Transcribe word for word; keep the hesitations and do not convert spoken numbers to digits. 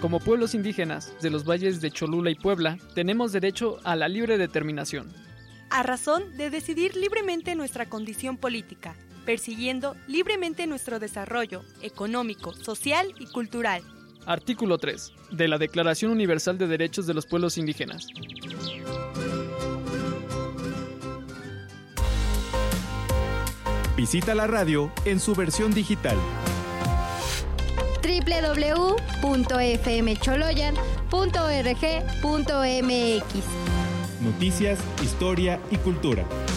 Como pueblos indígenas de los valles de Cholula y Puebla, tenemos derecho a la libre determinación. A razón de decidir libremente nuestra condición política, persiguiendo libremente nuestro desarrollo económico, social y cultural. Artículo tres. De la Declaración Universal de Derechos de los Pueblos Indígenas. Visita la radio en su versión digital. doble u doble u doble u punto f m choloyan punto org punto m x. Noticias, historia y cultura.